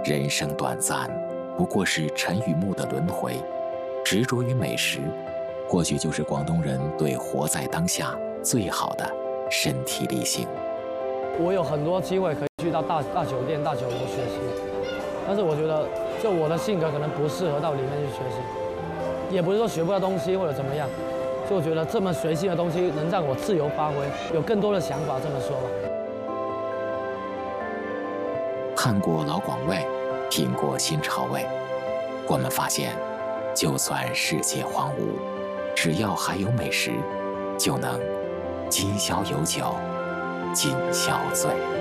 人生短暂，不过是尘与木的轮回。执着于美食，或许就是广东人对活在当下最好的身体力行。 我有很多机会可以去到大酒店、大酒楼学习，但是我觉得，就我的性格可能不适合到里面去学习，也不是说学不到东西或者怎么样，就我觉得这么随性的东西能让我自由发挥，有更多的想法，这么说吧。 看过老广味，品过新潮味，我们发现，就算世界荒芜，只要还有美食，就能今宵有酒今宵醉。